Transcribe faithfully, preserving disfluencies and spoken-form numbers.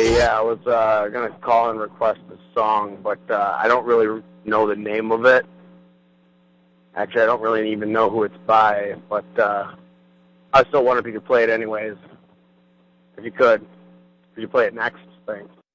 Hey, yeah, I was uh, going to call and request a song, but uh, I don't really know the name of it. Actually, I don't really even know who it's by, but uh, I still wonder if you could play it anyways. If you could, could you play it next? Thanks.